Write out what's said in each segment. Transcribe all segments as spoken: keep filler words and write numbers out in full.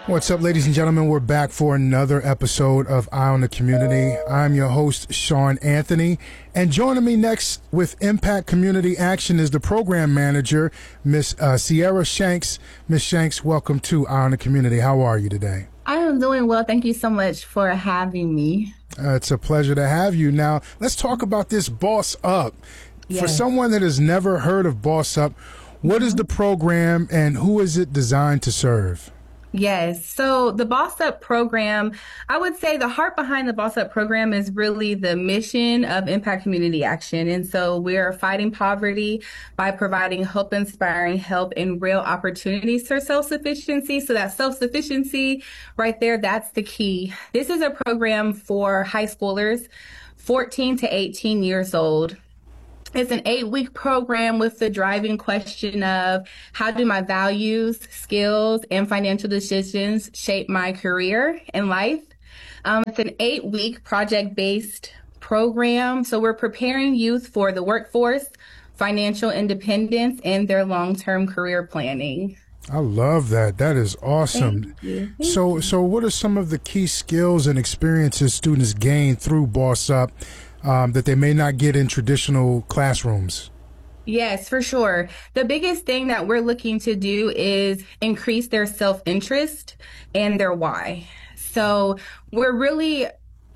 What's up, ladies and gentlemen? We're back for another episode of Eye on the Community. I'm your host, Sean Anthony, and joining me next with Impact Community Action is the program manager, Miss uh, Sierra Shanks. Miss Shanks, welcome to Eye on the Community. How are you today? I am doing well. Thank you so much for having me. Uh, it's a pleasure to have you. Now, let's talk about this Boss Up. Yes. For someone that has never heard of Boss Up, what mm-hmm. is the program and who is it designed to serve? Yes. So the Boss Up program, I would say the heart behind the Boss Up program is really the mission of Impact Community Action. And so we're fighting poverty by providing hope, inspiring help, and real opportunities for self-sufficiency. So that self-sufficiency right there, that's the key. This is a program for high schoolers, fourteen to eighteen years old. It's an eight-week program with the driving question of how do my values, skills, and financial decisions shape my career and life? Um, it's an eight-week project-based program. So we're preparing youth for the workforce, financial independence, and their long-term career planning. I love that. That is awesome. Thank you. Thank so, you. so what are some of the key skills and experiences students gain through Boss Up Um, that they may not get in traditional classrooms? Yes, for sure. The biggest thing that we're looking to do is increase their self-interest and their why. So we're really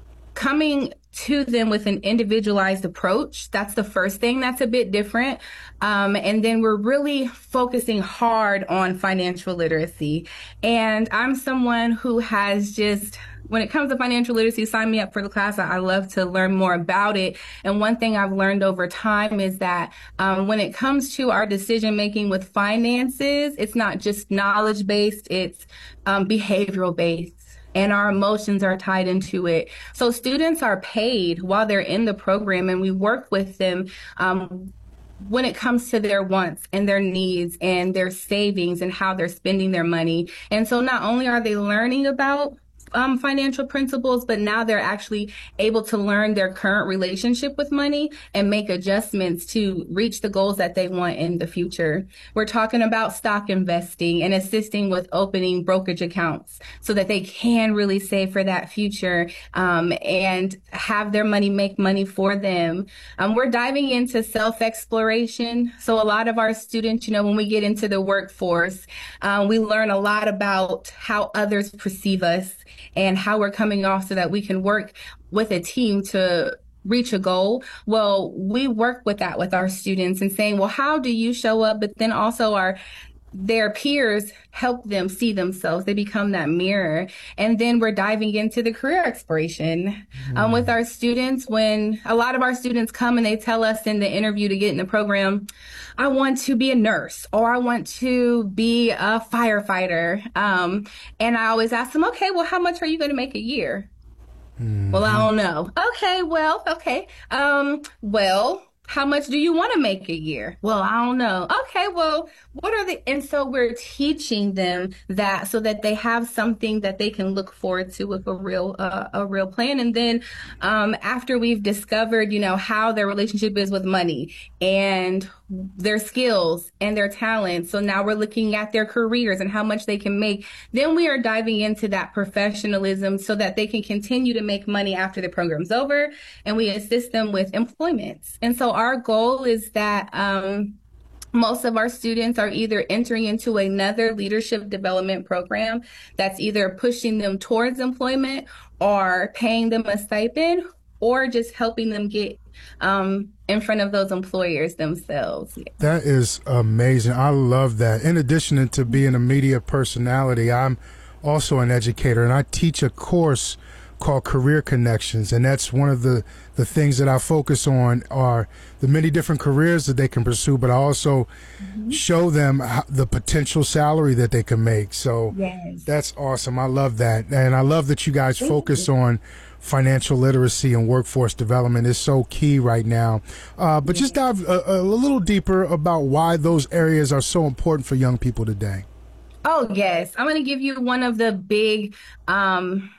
coming to them with an individualized approach. That's the first thing that's a bit different. Um, and then we're really focusing hard on financial literacy. And I'm someone who has just, when it comes to financial literacy, sign me up for the class. I love to learn more about it. And one thing I've learned over time is that um, when it comes to our decision making with finances, it's not just knowledge based, it's um, behavioral based. And our emotions are tied into it. So students are paid while they're in the program, and we work with them um, when it comes to their wants and their needs and their savings and how they're spending their money. And so not only are they learning about Um, financial principles, but now they're actually able to learn their current relationship with money and make adjustments to reach the goals that they want in the future. We're talking about stock investing and assisting with opening brokerage accounts so that they can really save for that future um, and have their money make money for them. Um, we're diving into self-exploration. So a lot of our students, you know, when we get into the workforce, um, we learn a lot about how others perceive us and how we're coming off so that we can work with a team to reach a goal. Well, we work with that with our students and saying, well, how do you show up? But then also our their peers help them see themselves. They become that mirror. And then we're diving into the career exploration mm. um, with our students. When a lot of our students come and they tell us in the interview to get in the program, I want to be a nurse or I want to be a firefighter. Um, and I always ask them, okay, well, how much are you going to make a year? Mm-hmm. Well, I don't know. Okay, well, okay. Um, well, how much do you want to make a year? Well, I don't know. Okay, well, what are the, and so we're teaching them that so that they have something that they can look forward to with a real, uh, a real plan. And then, um, after we've discovered, you know, how their relationship is with money and their skills and their talents. So now we're looking at their careers and how much they can make. Then we are diving into that professionalism so that they can continue to make money after the program's over, and we assist them with employment. And so our goal is that um, most of our students are either entering into another leadership development program that's either pushing them towards employment or paying them a stipend or just helping them get um, in front of those employers themselves. That is amazing. I love that. In addition to being a media personality, I'm also an educator, and I teach a course called Career Connections, and that's one of the, the things that I focus on are the many different careers that they can pursue, but I also mm-hmm. show them how, the potential salary that they can make. So yes. That's awesome. I love that. And I love that you guys Thank focus you. on financial literacy and workforce development is so key right now. Uh, but yes. just dive a, a little deeper about why those areas are so important for young people today. Oh, yes. I'm going to give you one of the big um,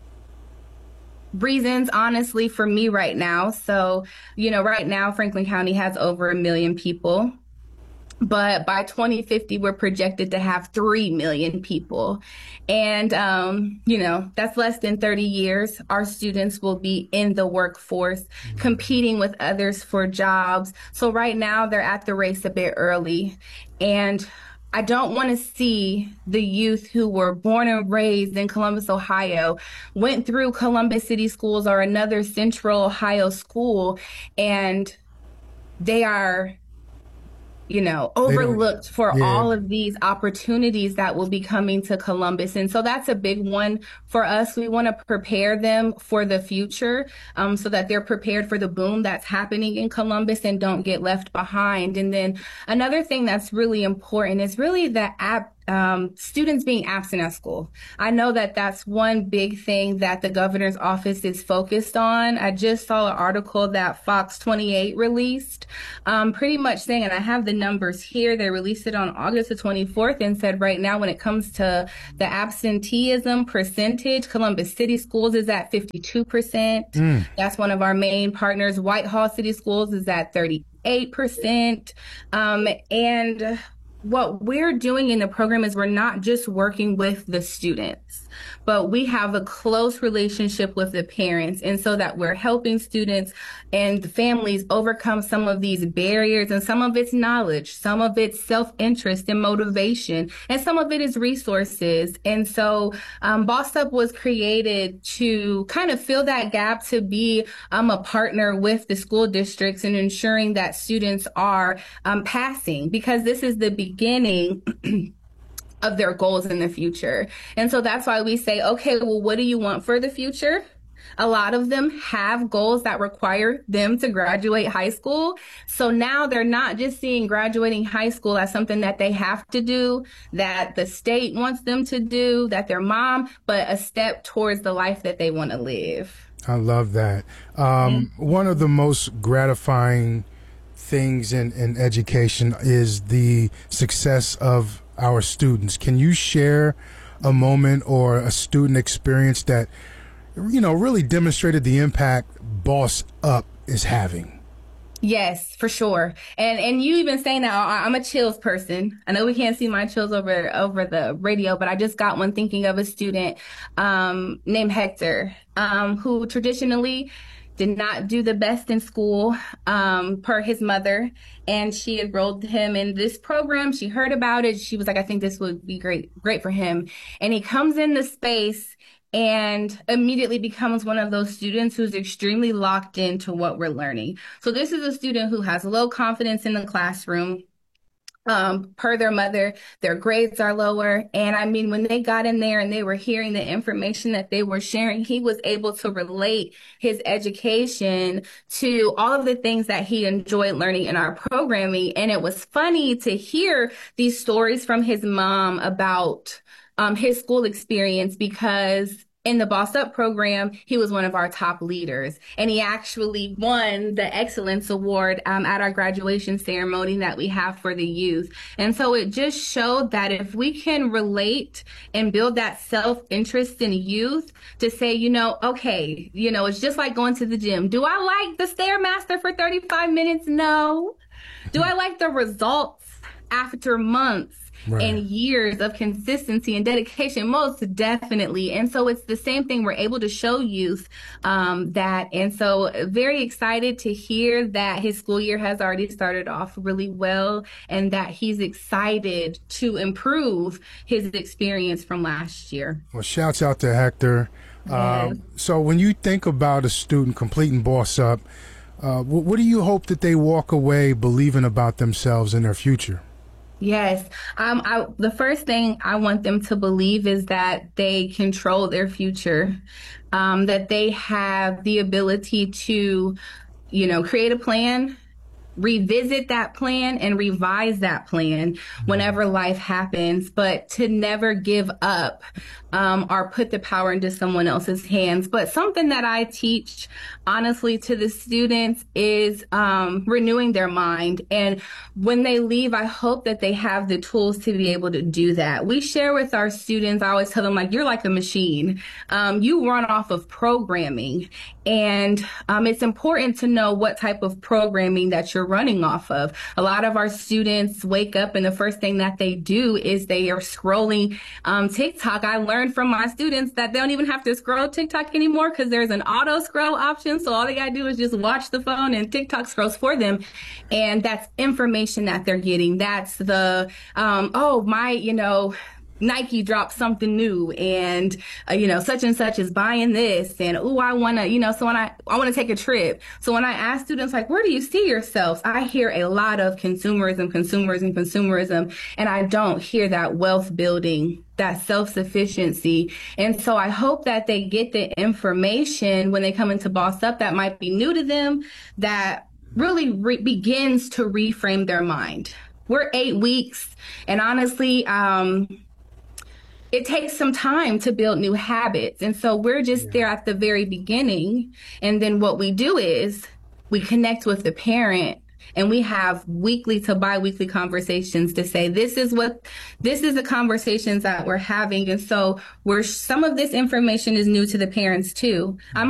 reasons, honestly, for me right now. So, you know, right now, Franklin County has over a million people. But by twenty fifty, we're projected to have three million people. And, um, you know, that's less than thirty years. Our students will be in the workforce, competing with others for jobs. So right now they're at the race a bit early. And I don't want to see the youth who were born and raised in Columbus, Ohio, went through Columbus City Schools or another Central Ohio school, and they are, you know, overlooked for yeah. all of these opportunities that will be coming to Columbus. And so that's a big one for us. We want to prepare them for the future, um, so that they're prepared for the boom that's happening in Columbus and don't get left behind. And then another thing that's really important is really the app. Um, students being absent at school. I know that that's one big thing that the governor's office is focused on. I just saw an article that Fox twenty-eight released, um, pretty much saying, and I have the numbers here, they released it on August the twenty-fourth and said right now when it comes to the absenteeism percentage, Columbus City Schools is at fifty-two percent. Mm. That's one of our main partners. Whitehall City Schools is at thirty-eight percent. Um, and what we're doing in the program is we're not just working with the students, but we have a close relationship with the parents. And so that we're helping students and the families overcome some of these barriers, and some of it's knowledge, some of it's self-interest and motivation, and some of it is resources. And so um, Boss Up was created to kind of fill that gap, to be um, a partner with the school districts in ensuring that students are um, passing, because this is the beginning of their goals in the future. And so that's why we say, okay, well, what do you want for the future? A lot of them have goals that require them to graduate high school. So now they're not just seeing graduating high school as something that they have to do, that the state wants them to do, that their mom, but a step towards the life that they want to live. I love that. Um, mm-hmm. One of the most gratifying things in, in education is the success of our students. Can you share a moment or a student experience that, you know, really demonstrated the impact Boss Up is having? Yes, for sure. And and you even saying that, I'm a chills person. I know we can't see my chills over over the radio, but I just got one thinking of a student um, named Hector, um, who traditionally did not do the best in school, um, per his mother. And she enrolled him in this program. She heard about it. She was like, I think this would be great, great for him. And he comes into space and immediately becomes one of those students who's extremely locked into what we're learning. So this is a student who has low confidence in the classroom. Um, per their mother, their grades are lower. And I mean, when they got in there and they were hearing the information that they were sharing, he was able to relate his education to all of the things that he enjoyed learning in our programming. And it was funny to hear these stories from his mom about um, his school experience, because in the Boss Up program, he was one of our top leaders, and he actually won the Excellence Award um, at our graduation ceremony that we have for the youth. And so it just showed that if we can relate and build that self-interest in youth to say, you know, okay, you know, it's just like going to the gym. Do I like the Stairmaster for thirty-five minutes? No. Do I like the results after months? Right. And years of consistency and dedication? Most definitely. And so it's the same thing. We're able to show youth um, that. And so very excited to hear that his school year has already started off really well, and that he's excited to improve his experience from last year. Well, shouts out to Hector. Yes. Uh, so when you think about a student completing Boss Up, uh, what, what do you hope that they walk away believing about themselves and their future? Yes. Um, I, the first thing I want them to believe is that they control their future, um, that they have the ability to, you know, create a plan, revisit that plan, and revise that plan whenever life happens, but to never give up um, or put the power into someone else's hands. But something that I teach, honestly, to the students is um, renewing their mind. And when they leave, I hope that they have the tools to be able to do that. We share with our students, I always tell them, like, you're like a machine. Um, you run off of programming. And um, it's important to know what type of programming that you're running off of. A lot of our students wake up and the first thing that they do is they are scrolling um, TikTok. I learned from my students that they don't even have to scroll TikTok anymore because there's an auto scroll option. So all they gotta do is just watch the phone and TikTok scrolls for them. And that's information that they're getting. That's the, um, oh, my, you know, Nike dropped something new and, uh, you know, such and such is buying this and, oh, I want to, you know, so when I, I want to take a trip. So when I ask students, like, where do you see yourselves? I hear a lot of consumerism, consumerism, consumerism, and I don't hear that wealth building, that self-sufficiency. And so I hope that they get the information when they come into Boss Up that might be new to them, that really re- begins to reframe their mind. We're eight weeks and honestly, um, it takes some time to build new habits. And so we're just yeah. there at the very beginning. And then what we do is we connect with the parent and we have weekly to bi-weekly conversations to say, this is what, this is the conversations that we're having. And so we're, some of this information is new to the parents too. I'm